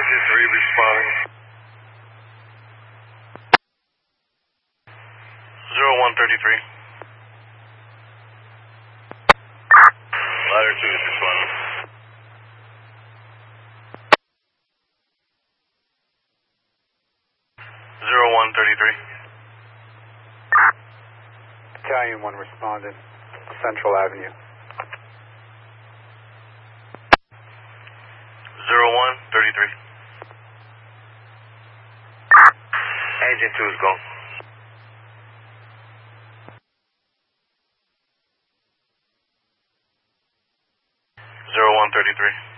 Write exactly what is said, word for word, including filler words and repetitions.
Agent three responding. zero one thirty-three. Ladder two is responding. zero one thirty-three. Battalion one responded. Central Avenue. zero one thirty-three. Agent two is gone. zero one thirty-three.